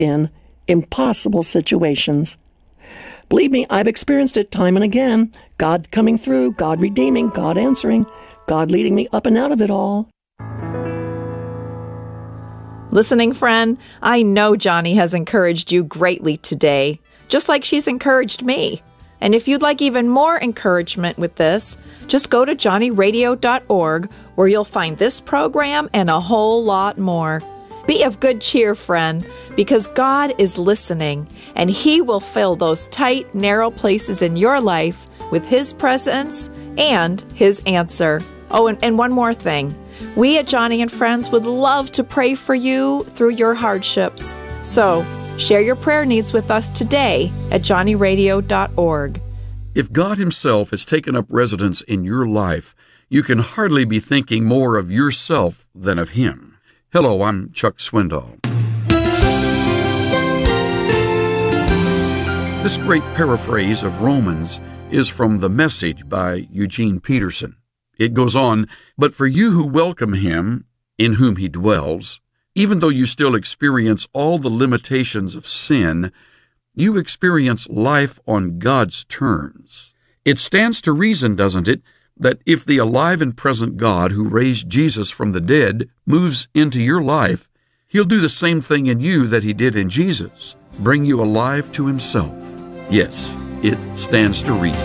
in impossible situations. Believe me, I've experienced it time and again. God coming through, God redeeming, God answering, God leading me up and out of it all. Listening friend, I know Joni has encouraged you greatly today, just like she's encouraged me. And if you'd like even more encouragement with this, just go to johnnyradio.org, where you'll find this program and a whole lot more. Be of good cheer, friend, because God is listening, and He will fill those tight, narrow places in your life with His presence and His answer. Oh, and one more thing. We at Joni and Friends would love to pray for you through your hardships. So, share your prayer needs with us today at johnnyradio.org. If God Himself has taken up residence in your life, you can hardly be thinking more of yourself than of Him. Hello, I'm Chuck Swindoll. This great paraphrase of Romans is from The Message by Eugene Peterson. It goes on, "But for you who welcome Him, in whom He dwells, even though you still experience all the limitations of sin, you experience life on God's terms. It stands to reason, doesn't it, that if the alive and present God who raised Jesus from the dead moves into your life, He'll do the same thing in you that He did in Jesus, bring you alive to Himself. Yes, it stands to reason."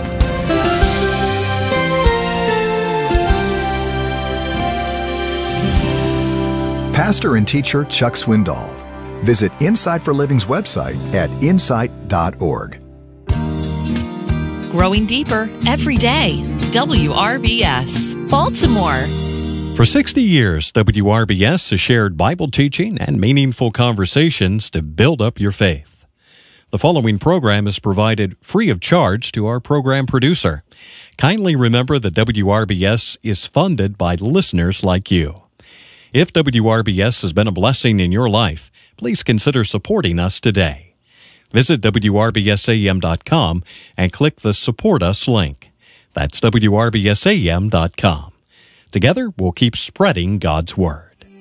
Pastor and teacher Chuck Swindoll. Visit Insight for Living's website at insight.org. Growing deeper every day. WRBS, Baltimore. For 60 years, WRBS has shared Bible teaching and meaningful conversations to build up your faith. The following program is provided free of charge to our program producer. Kindly remember that WRBS is funded by listeners like you. If WRBS has been a blessing in your life, please consider supporting us today. Visit WRBSAM.com and click the Support Us link. That's WRBSAM.com. Together, we'll keep spreading God's Word.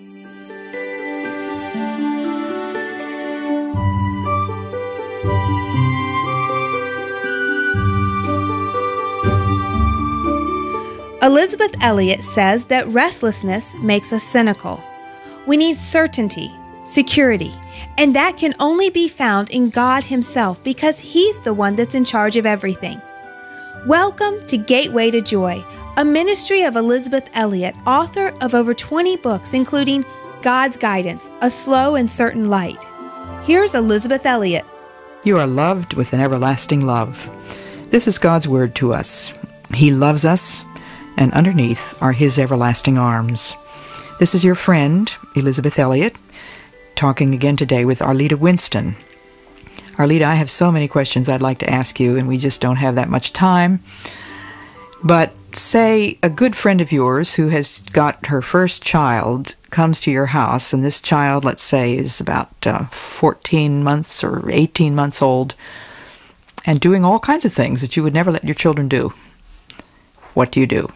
Elizabeth Elliot says that restlessness makes us cynical. We need certainty, security, and that can only be found in God Himself because He's the one that's in charge of everything. Welcome to Gateway to Joy, a ministry of Elizabeth Elliot, author of over 20 books, including God's Guidance, A Slow and Certain Light. Here's Elizabeth Elliot. You are loved with an everlasting love. This is God's word to us. He loves us, and underneath are His everlasting arms. This is your friend, Elizabeth Elliot, talking again today with Arleta Winston. Arleta, I have so many questions I'd like to ask you, and we just don't have that much time. But say a good friend of yours who has got her first child comes to your house, and this child, let's say, is about 14 months or 18 months old, and doing all kinds of things that you would never let your children do. What do you do?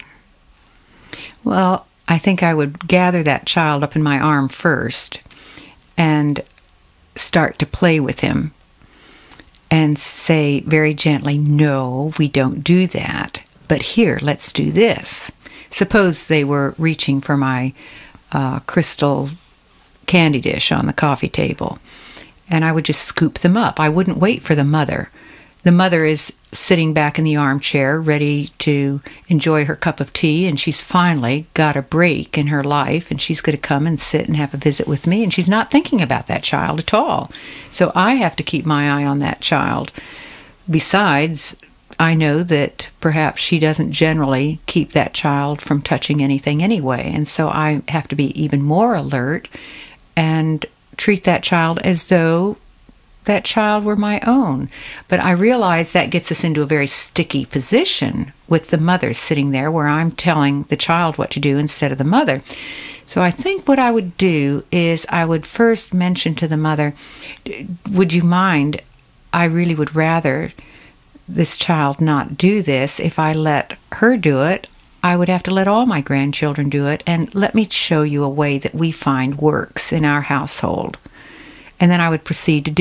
Well, I think I would gather that child up in my arm first and start to play with him and say very gently, "No, we don't do that. But here, let's do this." Suppose they were reaching for my crystal candy dish on the coffee table, and I would just scoop them up. I wouldn't wait for the mother. The mother is sitting back in the armchair, ready to enjoy her cup of tea, and she's finally got a break in her life, and she's going to come and sit and have a visit with me, and she's not thinking about that child at all. So I have to keep my eye on that child. Besides, I know that perhaps she doesn't generally keep that child from touching anything anyway, and so I have to be even more alert and treat that child as though that child were my own. But I realize that gets us into a very sticky position with the mother sitting there where I'm telling the child what to do instead of the mother. So I think what I would do is I would first mention to the mother, "Would you mind? I really would rather this child not do this. If I let her do it, I would have to let all my grandchildren do it, and let me show you a way that we find works in our household." and then I would proceed to